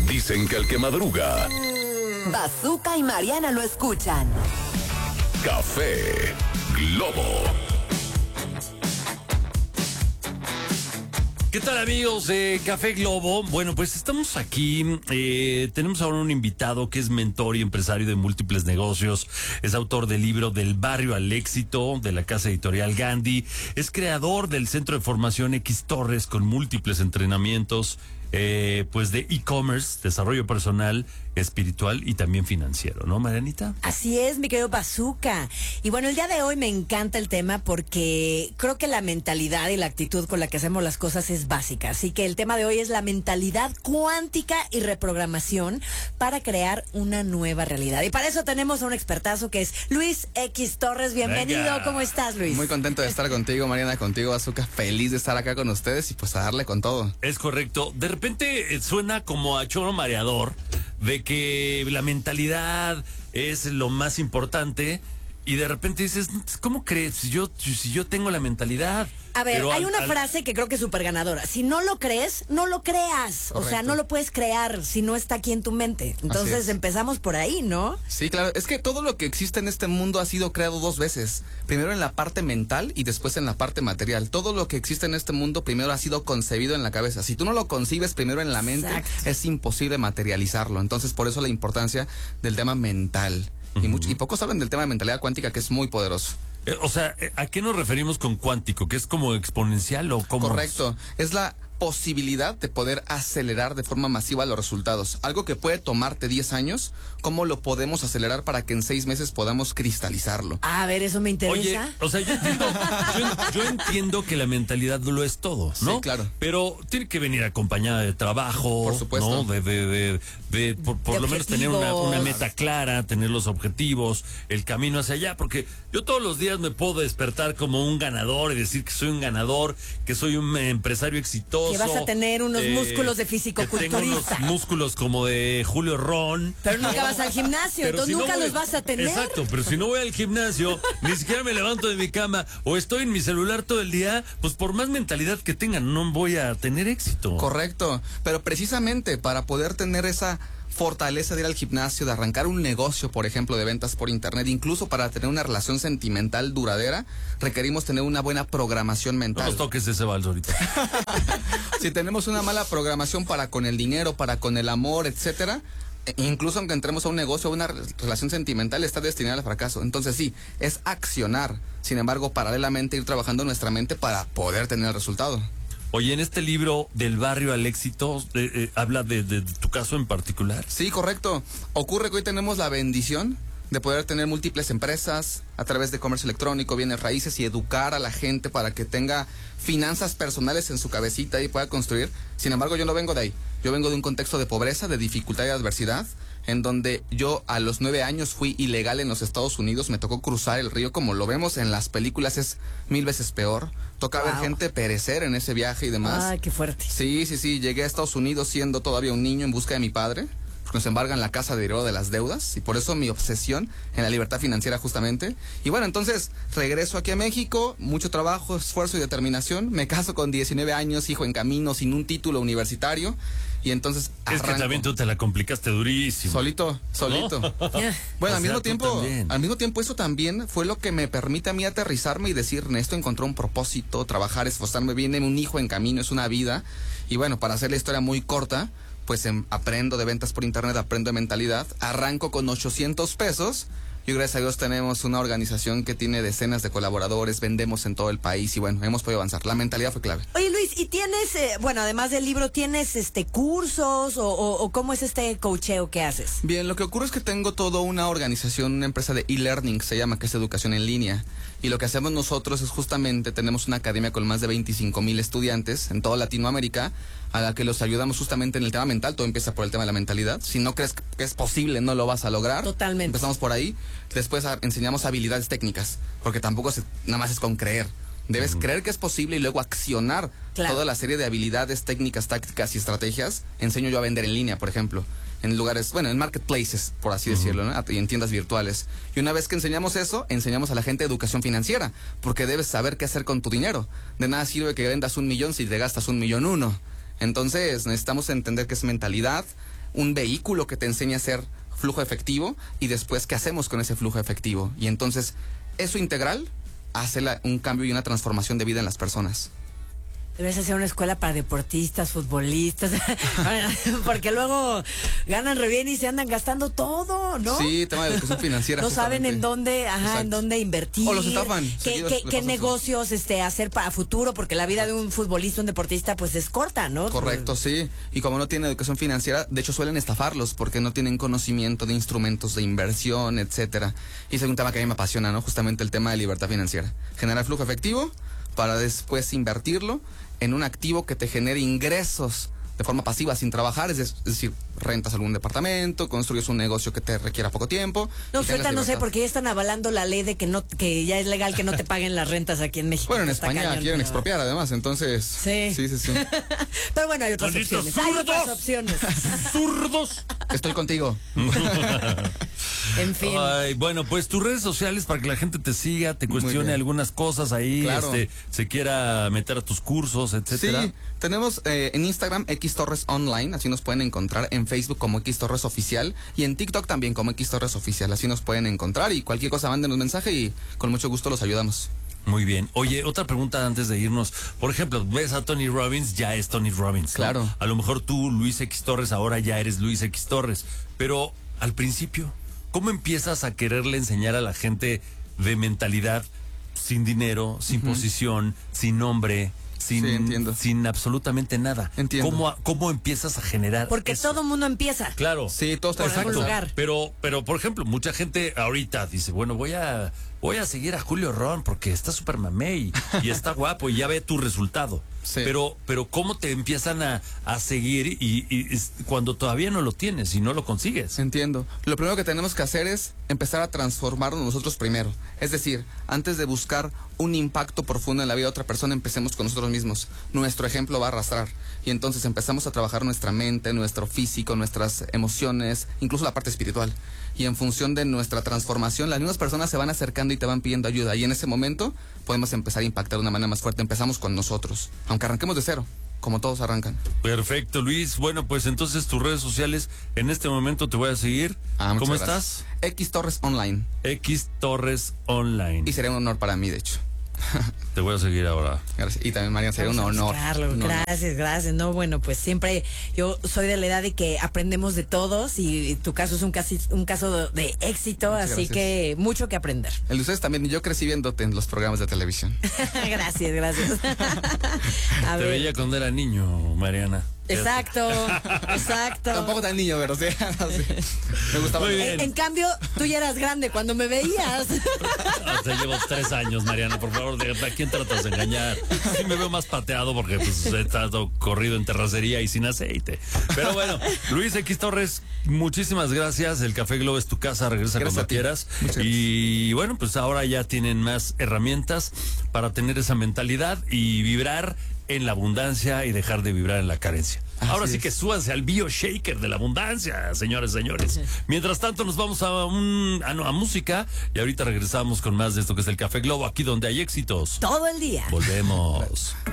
Dicen que el que madruga... Bazooka y Mariana lo escuchan. Café Globo. ¿Qué tal, amigos de Café Globo? Bueno, pues estamos aquí, tenemos ahora un invitado que es mentor y empresario de múltiples negocios, es autor del libro Del Barrio al Éxito, de la casa editorial Gandhi, es creador del Centro de Formación X Torres con múltiples entrenamientos, pues de e-commerce, desarrollo personal, espiritual y también financiero, ¿no, Marianita? Así es, mi querido Bazooka. Y bueno, el día de hoy me encanta el tema porque creo que la mentalidad y la actitud con la que hacemos las cosas es básica. Así que el tema de hoy es la mentalidad cuántica y reprogramación para crear una nueva realidad. Y para eso tenemos a un expertazo que es Luis X Torres. Bienvenido. Venga. ¿Cómo estás, Luis? Muy contento de estar contigo, Mariana, contigo, Bazooka. Feliz de estar acá con ustedes y pues a darle con todo. Es correcto. De repente suena como a choro mareador de que la mentalidad es lo más importante y de repente dices, ¿cómo crees? Si yo tengo la mentalidad. A ver, hay una frase que creo que es súper ganadora. Si no lo crees, no lo creas. Correcto. O sea, no lo puedes crear si no está aquí en tu mente. Entonces empezamos por ahí, ¿no? Sí, claro. Es que todo lo que existe en este mundo ha sido creado dos veces. Primero en la parte mental y después en la parte material. Todo lo que existe en este mundo primero ha sido concebido en la cabeza. Si tú no lo concibes primero en la mente, Exacto. es imposible materializarlo. Entonces, por eso la importancia del tema mental. Y pocos hablan del tema de mentalidad cuántica, que es muy poderoso. O sea, ¿a qué nos referimos con cuántico? ¿Que es como exponencial o cómo? Correcto. Es la posibilidad de poder acelerar de forma masiva los resultados. Algo que puede tomarte 10 años, ¿cómo lo podemos acelerar para que en 6 meses podamos cristalizarlo? A ver, eso me interesa. Oye, o sea, yo entiendo que la mentalidad lo es todo, ¿no? Sí, claro. Pero tiene que venir acompañada de trabajo, Por supuesto. ¿no? Por lo menos tener una meta clara, tener los objetivos, el camino hacia allá, porque yo todos los días me puedo despertar como un ganador y decir que soy un ganador, que soy un empresario exitoso. Que vas a tener unos músculos de que tengo fisicoculturista. unos músculos como de Julio Ron. Pero nunca vas al gimnasio, Pero entonces si no nunca voy- los vas a tener. Exacto, pero si no voy al gimnasio, ni siquiera me levanto de mi cama o estoy en mi celular todo el día, pues por más mentalidad que tengan, no voy a tener éxito. Correcto, pero precisamente para poder tener esa fortaleza de ir al gimnasio, de arrancar un negocio, por ejemplo, de ventas por internet, incluso para tener una relación sentimental duradera, requerimos tener una buena programación No mental. nos toques ese vals ahorita. Si tenemos una mala programación para con el dinero, para con el amor, etcétera, incluso aunque entremos a un negocio o una relación sentimental, está destinada al fracaso. Entonces sí, es accionar. Sin embargo, paralelamente ir trabajando nuestra mente para poder tener el resultado. Oye, en este libro Del Barrio al Éxito, habla de tu caso en particular. Sí, correcto. Ocurre que hoy tenemos la bendición de poder tener múltiples empresas a través de comercio electrónico, bienes raíces y educar a la gente para que tenga finanzas personales en su cabecita y pueda construir. Sin embargo, yo no vengo de ahí. Yo vengo de un contexto de pobreza, de dificultad y adversidad, en donde yo a los 9 años fui ilegal en los Estados Unidos. Me tocó cruzar el río, como lo vemos en las películas, es 1000 veces peor. Toca ver gente perecer en ese viaje y demás. Ay, qué fuerte. Sí. Llegué a Estados Unidos siendo todavía un niño en busca de mi padre, porque nos embargan la casa derivado de las deudas, y por eso mi obsesión en la libertad financiera justamente. Y bueno, entonces regreso aquí a México, mucho trabajo, esfuerzo y determinación. Me caso con 19 años, hijo en camino, sin un título universitario, y entonces Es que arranco. también tú te la complicaste durísimo. Solito. ¿No? Bueno, O al sea, mismo tú tiempo, también. eso también fue lo que me permite a mí aterrizarme y decir, Ernesto encontró un propósito, trabajar, esforzarme, viene un hijo en camino, es una vida. Y bueno, para hacer la historia muy corta, pues aprendo de ventas por internet, aprendo de mentalidad, arranco con 800 pesos. Y gracias a Dios tenemos una organización que tiene decenas de colaboradores, vendemos en todo el país y bueno, hemos podido avanzar. La mentalidad fue clave. Oye, Luis, ¿y tienes, bueno, además del libro, tienes cursos o cómo es este coacheo que haces? Bien, lo que ocurre es que tengo toda una organización, una empresa de e-learning, se llama, que es educación en línea. Y lo que hacemos nosotros es justamente, tenemos una academia con más de 25,000 estudiantes en toda Latinoamérica, a la que los ayudamos justamente en el tema mental. Todo empieza por el tema de la mentalidad. Si no crees que es posible, no lo vas a lograr. Totalmente. Empezamos por ahí. Después enseñamos habilidades técnicas, porque tampoco nada más es con creer. Debes creer que es posible y luego accionar toda la serie de habilidades técnicas, tácticas y estrategias. Enseño yo a vender en línea, por ejemplo, en lugares, bueno, en marketplaces, por así decirlo, ¿no? Y en tiendas virtuales. Y una vez que enseñamos eso, enseñamos a la gente educación financiera, porque debes saber qué hacer con tu dinero. De nada sirve que vendas 1 millón si te gastas 1,1 millones. Entonces necesitamos entender qué es mentalidad, un vehículo que te enseña a hacer flujo efectivo y después qué hacemos con ese flujo efectivo. Y entonces eso integral hace un cambio y una transformación de vida en las personas. Debes hacer una escuela para deportistas, futbolistas, porque luego ganan re bien y se andan gastando todo, ¿no? Sí, tema de educación financiera. No saben en dónde, en dónde invertir. O los estafan. ¿Qué negocios hacer para futuro? Porque la vida de un futbolista, un deportista, pues es corta, ¿no? Correcto, sí. Y como no tienen educación financiera, de hecho suelen estafarlos porque no tienen conocimiento de instrumentos de inversión, etcétera. Y ese es un tema que a mí me apasiona, ¿no? Justamente el tema de libertad financiera. Generar flujo efectivo para después invertirlo en un activo que te genere ingresos de forma pasiva sin trabajar, es decir, rentas algún departamento, construyes un negocio que te requiera poco tiempo. No, ahorita no sé, porque ya están avalando la ley de que ya es legal que no te paguen las rentas aquí en México. Bueno, en España quieren expropiar además, entonces... Sí. Sí. Pero bueno, hay otras opciones. Hay otras opciones. ¡Zurdos! Estoy contigo. En fin. Ay, bueno, pues tus redes sociales para que la gente te siga, te cuestione algunas cosas ahí, claro. Se quiera meter a tus cursos, etcétera. Sí, tenemos en Instagram X Torres Online, así nos pueden encontrar, en Facebook como X Torres Oficial y en TikTok también como X Torres Oficial, así nos pueden encontrar y cualquier cosa mándenos mensaje y con mucho gusto los ayudamos. Muy bien. Oye, otra pregunta antes de irnos. Por ejemplo, ves a Tony Robbins, ya es Tony Robbins, ¿no? Claro. A lo mejor tú, Luis X Torres, ahora ya eres Luis X Torres. Pero al principio, ¿cómo empiezas a quererle enseñar a la gente de mentalidad sin dinero, sin posición, sin nombre, sin absolutamente nada? Entiendo. ¿Cómo empiezas a generar Porque eso? todo mundo empieza. Claro. Sí, todos Por tenemos algún lugar. Pero, por ejemplo, mucha gente ahorita dice, bueno, voy a seguir a Julio Ron porque está súper mamey y está guapo y ya ve tu resultado. Sí. Pero ¿cómo te empiezan a seguir y cuando todavía no lo tienes y no lo consigues? Entiendo. Lo primero que tenemos que hacer es empezar a transformarnos nosotros primero. Es decir, antes de buscar un impacto profundo en la vida de otra persona, empecemos con nosotros mismos. Nuestro ejemplo va a arrastrar. Y entonces empezamos a trabajar nuestra mente, nuestro físico, nuestras emociones, incluso la parte espiritual. Y en función de nuestra transformación, las mismas personas se van acercando y te van pidiendo ayuda. Y en ese momento podemos empezar a impactar de una manera más fuerte. Empezamos con nosotros, aunque arranquemos de cero, como todos arrancan. Perfecto, Luis. Bueno, pues entonces tus redes sociales, en este momento te voy a seguir. ¿Cómo estás? X Torres Online. X Torres Online. Y sería un honor para mí, de hecho. Te voy a seguir ahora. Gracias. Y también, Mariana, sería un honor. Gracias. No, bueno, pues siempre yo soy de la edad de que aprendemos de todos y tu caso es un caso de éxito, Muchas así gracias. que mucho que aprender. El de ustedes también. Yo crecí viéndote en los programas de televisión. Gracias. A Te ver. veía cuando era niño, Mariana. Exacto. Tampoco tan niño, pero sí. Me gustaba. Muy bien. En cambio, tú ya eras grande cuando me veías. Te llevo 3 años, Mariana, por favor, ¿a quién tratas de engañar? Sí me veo más pateado porque pues, he estado corrido en terracería y sin aceite. Pero bueno, Luis X Torres, muchísimas gracias. El Café Globo es tu casa, regresa Gracias cuando a ti. quieras. Muchas gracias. Y bueno, pues ahora ya tienen más herramientas para tener esa mentalidad y vibrar en la abundancia y dejar de vibrar en la carencia. Ahora sí que súbanse al BioShaker de la abundancia, señores. Mientras tanto, nos vamos a música y ahorita regresamos con más de esto que es el Café Globo, aquí donde hay éxitos. Todo el día. Volvemos.